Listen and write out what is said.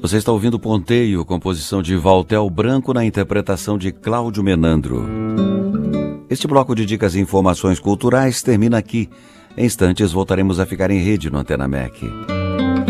Você está ouvindo Ponteio, composição de Valtel Branco na interpretação de Cláudio Menandro. Este bloco de dicas e informações culturais termina aqui. Em instantes voltaremos a ficar em rede no Antena MEC.